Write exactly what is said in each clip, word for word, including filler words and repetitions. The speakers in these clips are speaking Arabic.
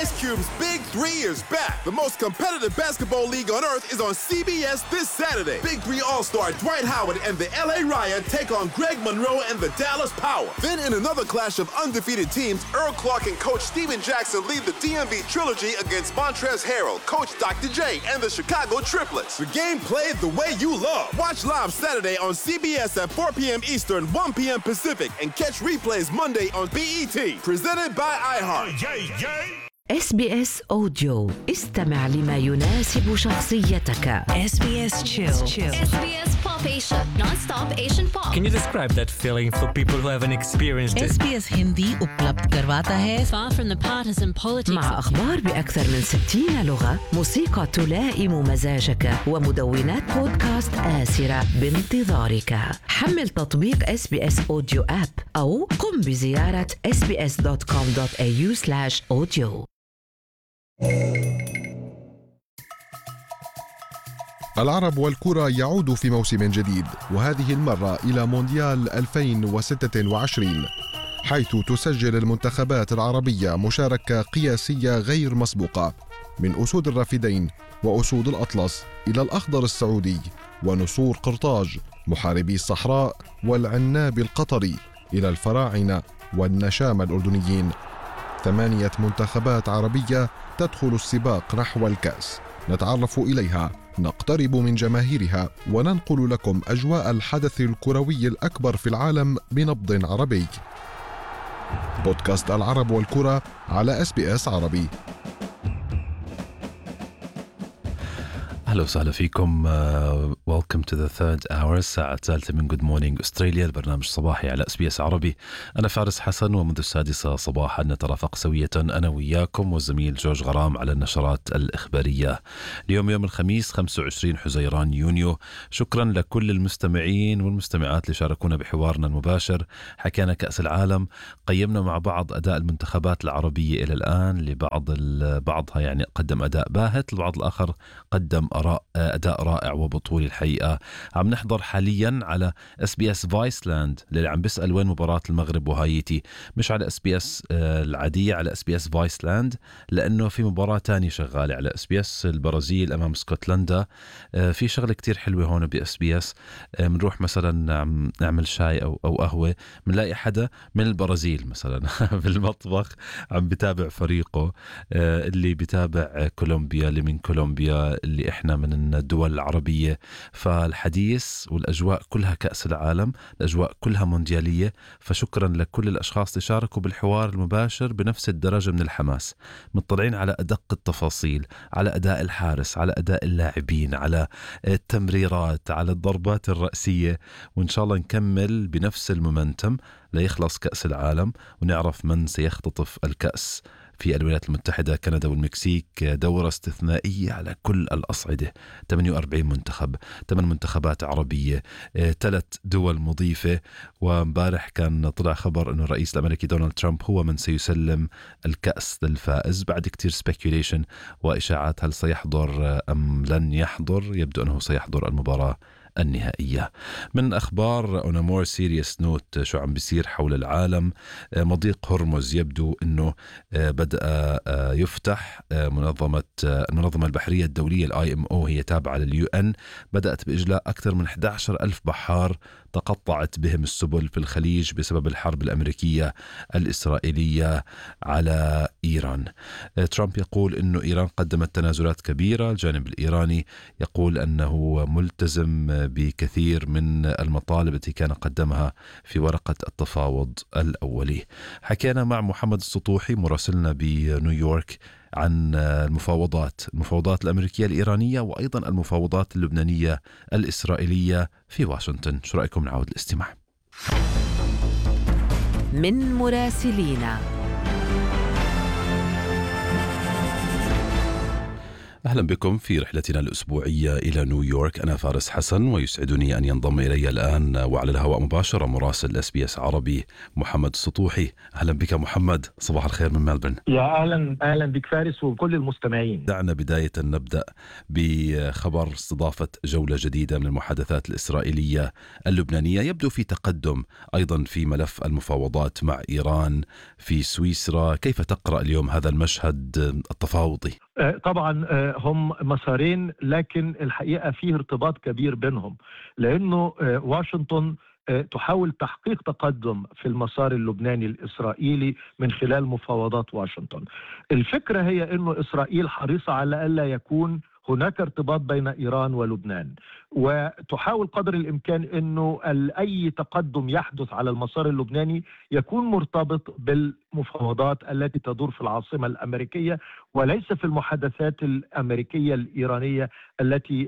Ice Cube's Big Three is back. The most competitive basketball league on earth is on C B S this Saturday. Big Three All-Star Dwight Howard and the L A Riot take on Greg Monroe and the Dallas Power. Then in another clash of undefeated teams, Earl Clark and Coach Steven Jackson lead the D M V Trilogy against Montrezl Harrell, Coach Doctor J, and the Chicago Triplets. The game played the way you love. Watch live Saturday on C B S at four p.m. Eastern, one p.m. Pacific, and catch replays Monday on B E T. Presented by iHeart. إس بي إس Audio. استمع لما يناسب شخصيتك. إس بي إس Chill. إس بي إس Pop Asia, non-stop Asian pop. Can you describe that feeling for people who haven't experienced it? إس بي إس हिंदी उपलब्ध करवाता है Far from the partisan politics. مع أخبار بأكثر من ستين لغة، موسيقى تلائم مزاجك، ومدونات بودكاست آسرة بانتظارك. حمل تطبيق إس بي إس Audio App أو قم بزيارة إس بي إس دوت كوم دوت إيه يو سلاش أوديو. العرب والكرة يعود في موسم جديد، وهذه المرة إلى مونديال ألفين وستة وعشرين، حيث تسجل المنتخبات العربية مشاركة قياسية غير مسبوقة، من أسود الرافدين وأسود الأطلس إلى الأخضر السعودي ونسور قرطاج محاربي الصحراء والعناب القطري إلى الفراعنة والنشام الأردنيين. ثمانية منتخبات عربية تدخل السباق نحو الكأس، نتعرف إليها، نقترب من جماهيرها، وننقل لكم أجواء الحدث الكروي الأكبر في العالم بنبض عربي. بودكاست العرب والكرة على إس بي إس عربي. أهلا وسهلا فيكم. uh, Welcome to the third hour. الساعة الثالثة من Good Morning Australia، البرنامج الصباحي على إس بي إس عربي. أنا فارس حسن، ومنذ السادسة صباحا نترافق سوية أنا وياكم والزميل جورج غرام على النشرات الإخبارية. اليوم يوم الخميس خمسة وعشرين حزيران يونيو. شكرا لكل المستمعين والمستمعات اللي شاركونا بحوارنا المباشر. حكينا كأس العالم، قيمنا مع بعض أداء المنتخبات العربية إلى الآن، لبعض بعضها يعني قدم أداء باهت، البعض الآخر قدم أداء رائع وبطولي. الحقيقة عم نحضر حاليا على اس بي اس فايسلاند، اللي عم بيسأل وين مباراة المغرب وهايتي، مش على اس بي اس العادية، على اس بي اس فايسلاند، لأنه في مباراة تانية شغالة على اس بي اس البرازيل أمام اسكتلندا. في شغلة كتير حلوة هون باس بي اس، بنروح مثلا نعمل شاي أو أو قهوة، بنلاقي حدا من البرازيل مثلا بالمطبخ عم بتابع فريقه، اللي بتابع كولومبيا، اللي من كولومبيا، اللي إحنا من الدول العربية. فالحديث والأجواء كلها كأس العالم، الأجواء كلها مونديالية. فشكرا لكل الأشخاص اللي شاركوا بالحوار المباشر بنفس الدرجة من الحماس، مطلعين على أدق التفاصيل، على أداء الحارس، على أداء اللاعبين، على التمريرات، على الضربات الرأسية. وإن شاء الله نكمل بنفس المومنتم ليخلص كأس العالم ونعرف من سيختطف الكأس في الولايات المتحدة، كندا والمكسيك. دورة استثنائية على كل الأصعدة، ثمانية وأربعين منتخب، ثمان منتخبات عربية، ثلاث دول مضيفة. ومبارح كان طلع خبر أنه الرئيس الأمريكي دونالد ترامب هو من سيسلم الكأس للفائز، بعد كتير سبيكيوليشن وإشاعات هل سيحضر أم لن يحضر. يبدو أنه سيحضر المباراة النهائية. من أخبار on a more serious note، شو عم بيصير حول العالم. مضيق هرمز يبدو أنه بدأ يفتح. منظمة المنظمة البحرية الدولية الاي ام او، هي تابعة لليو ان، بدأت بإجلاء أكثر من أحد عشر ألف بحار تقطعت بهم السبل في الخليج بسبب الحرب الأمريكية الإسرائيلية على إيران. ترامب يقول أنه إيران قدمت تنازلات كبيرة، الجانب الإيراني يقول أنه ملتزم بكثير من المطالب التي كان قدمها في ورقة التفاوض الأولي. حكينا مع محمد السطوحي مراسلنا بنيويورك عن المفاوضات المفاوضات الأمريكية الإيرانية، وأيضا المفاوضات اللبنانية الإسرائيلية في واشنطن. شو رأيكم نعود الاستماع؟ من مراسلينا. أهلا بكم في رحلتنا الأسبوعية إلى نيويورك. أنا فارس حسن، ويسعدني أن ينضم إلي الآن وعلى الهواء مباشرة مراسل اس بي اس عربي محمد السطوحي. أهلا بك محمد، صباح الخير من ملبورن. يا أهلا أهلا بك فارس وكل المستمعين. دعنا بداية نبدأ بخبر استضافة جولة جديدة من المحادثات الإسرائيلية اللبنانية، يبدو في تقدم أيضا في ملف المفاوضات مع إيران في سويسرا. كيف تقرأ اليوم هذا المشهد التفاوضي؟ طبعا هم مسارين، لكن الحقيقة فيه ارتباط كبير بينهم، لأنه واشنطن تحاول تحقيق تقدم في المسار اللبناني الإسرائيلي من خلال مفاوضات واشنطن. الفكرة هي أنه إسرائيل حريصة على ألا يكون هناك ارتباط بين إيران ولبنان، وتحاول قدر الإمكان أنه أي تقدم يحدث على المسار اللبناني يكون مرتبط بالمفاوضات التي تدور في العاصمة الأمريكية، وليس في المحادثات الأمريكية الإيرانية التي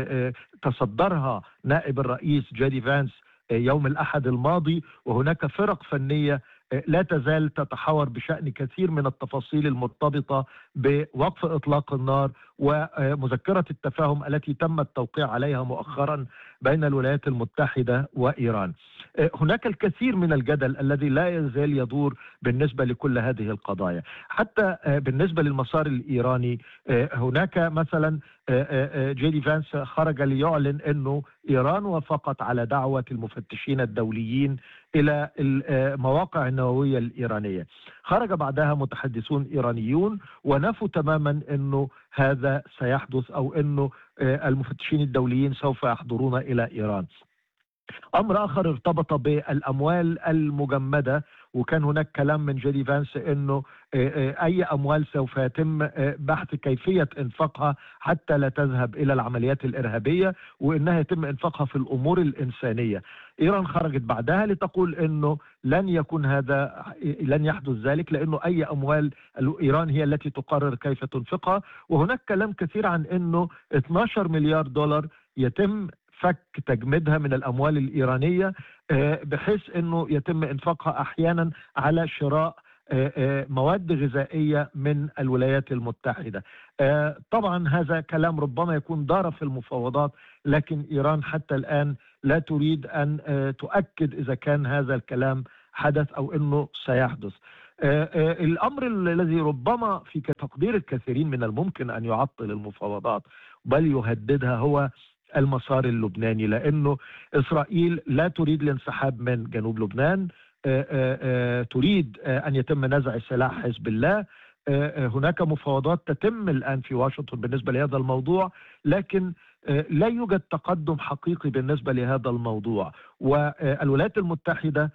تصدرها نائب الرئيس جيدي فانس يوم الأحد الماضي. وهناك فرق فنية لا تزال تتحاور بشأن كثير من التفاصيل المرتبطة بوقف إطلاق النار ومذكرة التفاهم التي تم التوقيع عليها مؤخرا بين الولايات المتحدة وإيران. هناك الكثير من الجدل الذي لا يزال يدور بالنسبة لكل هذه القضايا. حتى بالنسبة للمسار الإيراني، هناك مثلا جيدي فانس خرج ليعلن أنه إيران وافقت على دعوة المفتشين الدوليين إلى المواقع النووية الإيرانية. خرج بعدها متحدثون إيرانيون ونفوا تماما أنه هذا سيحدث أو أنه المفتشين الدوليين سوف يحضرون إلى إيران. أمر آخر ارتبط بالأموال المجمدة، وكان هناك كلام من جيدي فانس أنه أي أموال سوف يتم بحث كيفية إنفاقها حتى لا تذهب إلى العمليات الإرهابية، وإنها يتم إنفاقها في الأمور الإنسانية. إيران خرجت بعدها لتقول أنه لن يكون هذا، لن يحدث ذلك، لأنه أي أموال إيران هي التي تقرر كيف تنفقها. وهناك كلام كثير عن أنه اثني عشر مليار دولار يتم فك تجميدها من الأموال الإيرانية، بحيث أنه يتم إنفاقها أحيانا على شراء مواد غذائية من الولايات المتحدة. طبعا هذا كلام ربما يكون دار في المفاوضات، لكن إيران حتى الآن لا تريد أن تؤكد إذا كان هذا الكلام حدث أو أنه سيحدث. الأمر الذي ربما في تقدير الكثيرين من الممكن أن يعطل المفاوضات بل يهددها هو المسار اللبناني، لأنه إسرائيل لا تريد الانسحاب من جنوب لبنان، تريد أن يتم نزع سلاح حزب الله. هناك مفاوضات تتم الآن في واشنطن بالنسبة لهذا الموضوع، لكن لا يوجد تقدم حقيقي بالنسبة لهذا الموضوع. والولايات المتحدة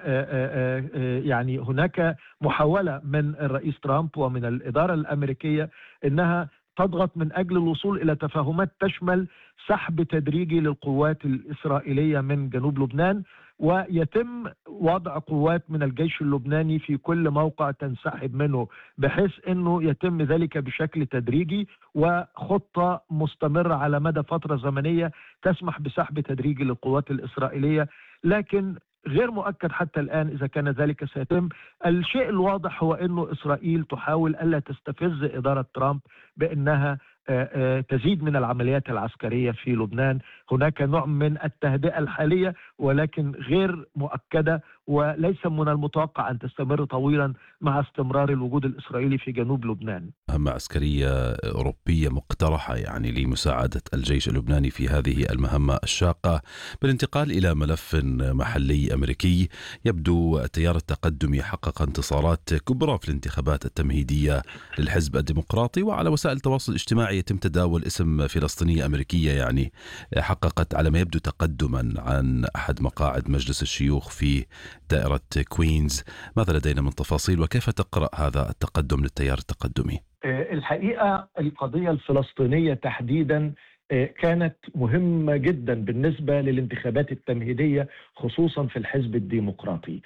يعني هناك محاولة من الرئيس ترامب ومن الإدارة الأمريكية أنها تضغط من أجل الوصول إلى تفاهمات تشمل سحب تدريجي للقوات الإسرائيلية من جنوب لبنان، ويتم وضع قوات من الجيش اللبناني في كل موقع تنسحب منه، بحيث أنه يتم ذلك بشكل تدريجي وخطة مستمرة على مدى فترة زمنية تسمح بسحب تدريجي للقوات الإسرائيلية، لكن غير مؤكد حتى الآن إذا كان ذلك سيتم. الشيء الواضح هو أنه إسرائيل تحاول ألا تستفز إدارة ترامب بأنها تزيد من العمليات العسكرية في لبنان. هناك نوع من التهدئة الحالية ولكن غير مؤكدة، وليس من المتوقع أن تستمر طويلا مع استمرار الوجود الإسرائيلي في جنوب لبنان. مهمة عسكرية أوروبية مقترحة يعني لمساعدة الجيش اللبناني في هذه المهمة الشاقة. بالانتقال إلى ملف محلي أمريكي، يبدو التيار التقدمي حقق انتصارات كبرى في الانتخابات التمهيدية للحزب الديمقراطي، وعلى وسائل التواصل الاجتماعي يتم تداول اسم فلسطينية أمريكية يعني حققت على ما يبدو تقدما عن أحد مقاعد مجلس الشيوخ في دائرة كوينز. ماذا لدينا من تفاصيل وكيف تقرأ هذا التقدم للتيار التقدمي؟ الحقيقة القضية الفلسطينية تحديدا كانت مهمة جدا بالنسبة للانتخابات التمهيدية خصوصا في الحزب الديمقراطي،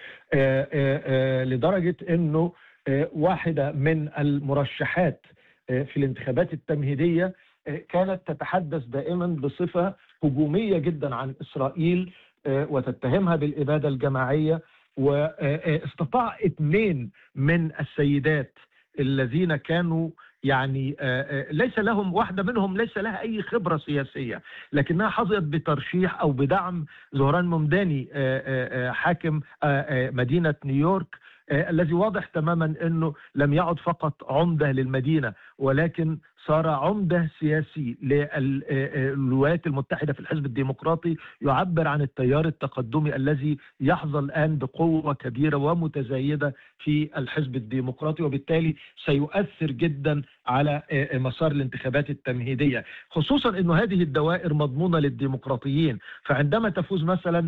لدرجة أنه واحدة من المرشحات في الانتخابات التمهيدية كانت تتحدث دائما بصفة هجومية جدا عن إسرائيل وتتهمها بالإبادة الجماعية. واستطاع اثنين من السيدات الذين كانوا يعني ليس لهم، واحدة منهم ليس لها أي خبرة سياسية، لكنها حظيت بترشيح أو بدعم زهران ممداني حاكم مدينة نيويورك، الذي واضح تماما أنه لم يعد فقط عمدة للمدينة ولكن صار عمدة سياسي للولايات المتحدة في الحزب الديمقراطي، يعبر عن التيار التقدمي الذي يحظى الآن بقوة كبيرة ومتزايدة في الحزب الديمقراطي، وبالتالي سيؤثر جدا على مسار الانتخابات التمهيدية، خصوصا أنه هذه الدوائر مضمونة للديمقراطيين. فعندما تفوز مثلا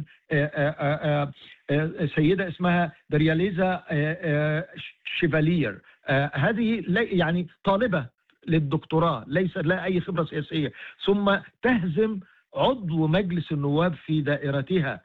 سيدة اسمها درياليزا شيفالير، هذه يعني طالبة للدكتوراه ليس لها أي خبرة سياسية، ثم تهزم عضو مجلس النواب في دائرتها،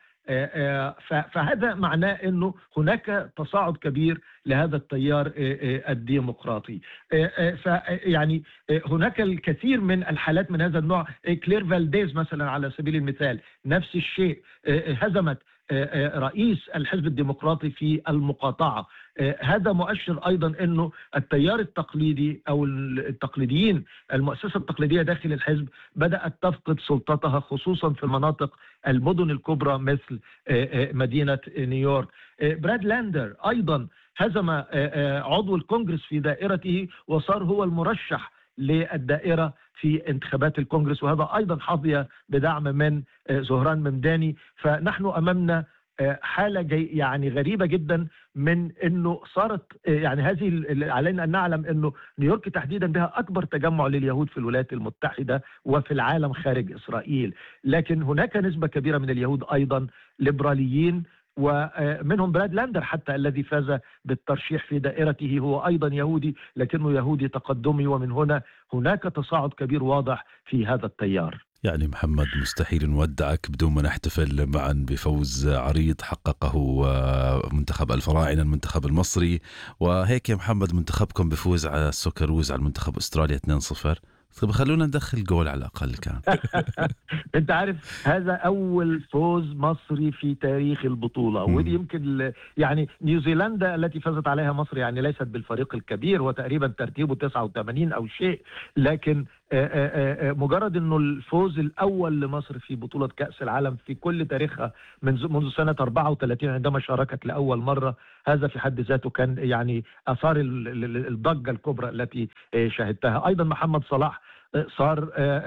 فهذا معناه أنه هناك تصاعد كبير لهذا التيار الديمقراطي. فيعني هناك الكثير من الحالات من هذا النوع. كلير فالديز مثلا على سبيل المثال نفس الشيء، هزمت رئيس الحزب الديمقراطي في المقاطعة. هذا مؤشر أيضا أنه التيار التقليدي أو التقليديين، المؤسسة التقليدية داخل الحزب بدأت تفقد سلطتها، خصوصا في المناطق المدن الكبرى مثل مدينة نيويورك. براد لاندر أيضا هزم عضو الكونغرس في دائرته وصار هو المرشح للدائرة في انتخابات الكونغرس، وهذا أيضا حظي بدعم من زهران ممداني. فنحن أمامنا حالة جي يعني غريبة جدا من أنه صارت يعني هذه، علينا أن نعلم أنه نيويورك تحديدا بها أكبر تجمع لليهود في الولايات المتحدة وفي العالم خارج إسرائيل، لكن هناك نسبة كبيرة من اليهود أيضا ليبراليين، ومنهم براد لاندر حتى الذي فاز بالترشيح في دائرته هو أيضا يهودي، لكنه يهودي تقدمي، ومن هنا هناك تصاعد كبير واضح في هذا التيار. يعني محمد مستحيل نودعك بدون ما نحتفل معا بفوز عريض حققه منتخب الفراعنة المنتخب المصري، وهيك يا محمد منتخبكم بفوز على السوكروز على المنتخب أستراليا اثنين صفر. طيب خلونا ندخل جول على الأقل كان. انت عارف هذا أول فوز مصري في تاريخ البطولة، ودي يمكن يعني نيوزيلندا التي فازت عليها مصر يعني ليست بالفريق الكبير، وتقريبا ترتيبه تسعة وثمانين أو شيء، لكن مجرد أنه الفوز الأول لمصر في بطولة كأس العالم في كل تاريخها منذ سنة أربعة وثلاثين عندما شاركت لأول مرة، هذا في حد ذاته كان يعني أثار الضجة الكبرى التي شاهدتها. أيضا محمد صلاح صار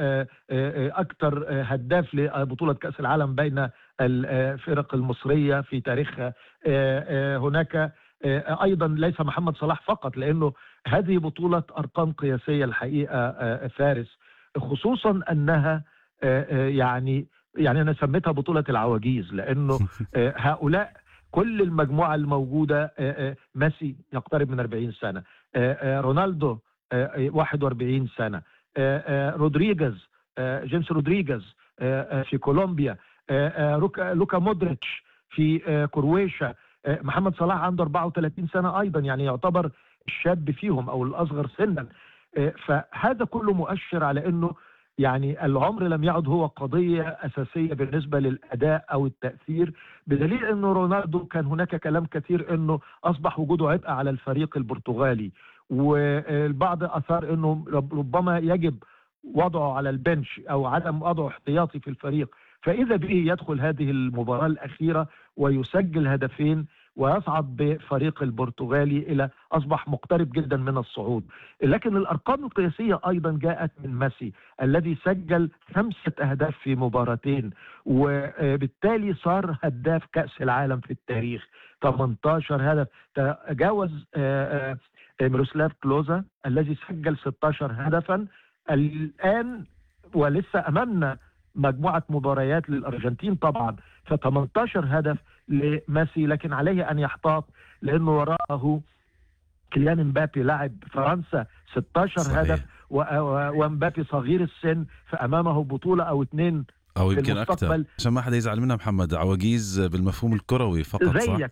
أكثر هداف لبطولة كأس العالم بين الفرق المصرية في تاريخها. هناك أيضا ليس محمد صلاح فقط، لأنه هذه بطولة أرقام قياسية الحقيقة فارس، خصوصا أنها يعني يعني أنا سميتها بطولة العواجيز، لأنه هؤلاء كل المجموعة الموجودة، ميسي يقترب من أربعين سنة، رونالدو واحد وأربعين سنة، رودريغاز جيمس رودريغاز في كولومبيا، لوكا مودريتش في كرواتيا، محمد صلاح عنده أربعة وثلاثين سنة أيضا، يعني يعتبر الشاب فيهم أو الأصغر سنا. فهذا كله مؤشر على أنه يعني العمر لم يعد هو قضية أساسية بالنسبة للأداء أو التأثير، بدليل أنه رونالدو كان هناك كلام كثير أنه أصبح وجوده عبء على الفريق البرتغالي، والبعض أثار أنه ربما يجب وضعه على البنش أو عدم وضعه احتياطي في الفريق، فإذا به يدخل هذه المباراة الأخيرة ويسجل هدفين ويصعد بفريق البرتغالي إلى أصبح مقترب جدا من الصعود. لكن الأرقام القياسية أيضا جاءت من ميسي الذي سجل خمسة أهداف في مباراتين، وبالتالي صار هداف كأس العالم في التاريخ، ثمانية عشر هدف، تجاوز ميروسلاف كلوزا الذي سجل ستة عشر هدفا. الآن ولسه أمامنا مجموعة مباريات للأرجنتين طبعا، ف18 هدف لميسي، لكن عليه أن يحتاط لأنه وراءه كيليان امبابي لاعب فرنسا ستة عشر صحيح. هدف، وامبابي صغير السن، فأمامه بطولة أو اثنين أو يمكن أكثر، عشان ما حدا يزعل منها محمد، عواجيز بالمفهوم الكروي فقط زيك.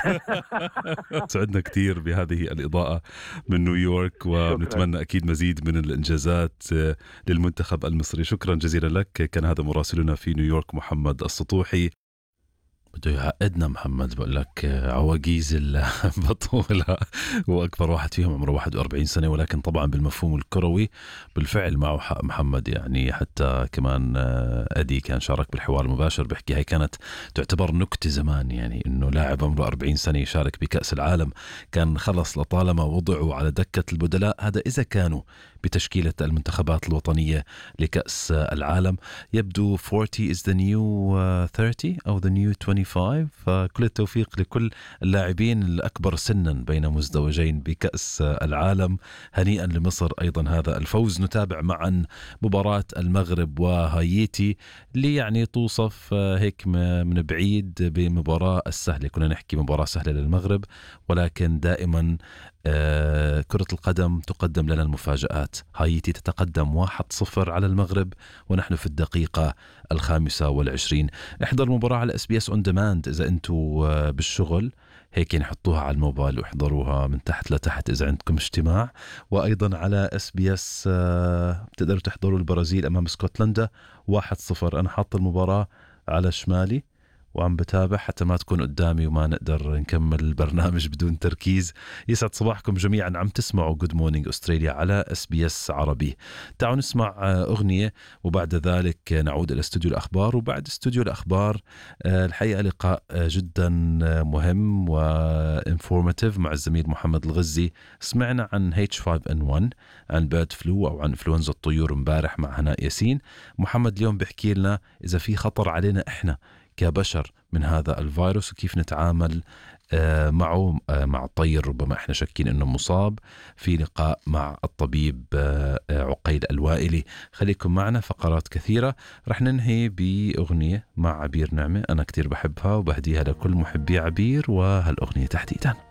سعدنا كتير بهذه الإضاءة من نيويورك، ونتمنى أكيد مزيد من الإنجازات للمنتخب المصري. شكرا جزيلا لك، كان هذا مراسلنا في نيويورك محمد السطوحي. بده يعقدنا محمد، بقول لك عواجيز البطولة وأكبر واحد فيهم عمره واحد وأربعين سنة، ولكن طبعا بالمفهوم الكروي بالفعل معه حق محمد. يعني حتى كمان أدي كان شارك بالحوار المباشر بيحكي هاي كانت تعتبر نكتة زمان، يعني إنه لاعب عمره أربعين سنة يشارك بكأس العالم، كان خلص لطالما وضعوا على دكة البدلاء، هذا إذا كانوا بتشكيلة المنتخبات الوطنية لكأس العالم. يبدو forty is the new thirty أو the new twenty-five، فكل التوفيق لكل اللاعبين الأكبر سنا بين مزدوجين بكأس العالم. هنيئا لمصر أيضا هذا الفوز. نتابع معا مباراة المغرب وهايتي اللي يعني توصف هيك من بعيد بمباراة السهلة، كنا نحكي مباراة سهلة للمغرب، ولكن دائما آه كرة القدم تقدم لنا المفاجآت. هايتي تتقدم واحد صفر على المغرب ونحن في الدقيقة الخامسة والعشرين. احضر المباراة على اس بي اس اون ديماند إذا أنتوا آه بالشغل، هيك نحطوها على الموبايل واحضروها من تحت لتحت إذا عندكم اجتماع. وأيضا على اس بي اس آه بتقدروا تحضروا البرازيل أمام اسكتلندا واحد صفر. أنا حاط المباراة على شمالي وعم بتابع حتى ما تكون قدامي وما نقدر نكمل البرنامج بدون تركيز. يسعد صباحكم جميعا، عم تسمعوا Good Morning أستراليا على اس بي اس عربي. تعالوا نسمع أغنية وبعد ذلك نعود إلى استوديو الأخبار. وبعد استوديو الأخبار الحقيقة لقاء جدا مهم وانفورماتيف مع الزميل محمد الغزي. سمعنا عن إتش فايف إن ون، عن بيرد فلو أو عن إنفلونزا الطيور امبارح مع هناء ياسين. محمد اليوم بيحكي لنا إذا في خطر علينا إحنا كبشر من هذا الفيروس وكيف نتعامل معه مع الطير ربما احنا شاكين انه مصاب، في لقاء مع الطبيب عقيل الوائلي. خليكم معنا، فقرات كثيرة. رح ننهي بأغنية مع عبير نعمة أنا كتير بحبها وبهديها لكل محبي عبير وهالأغنية تحديدا.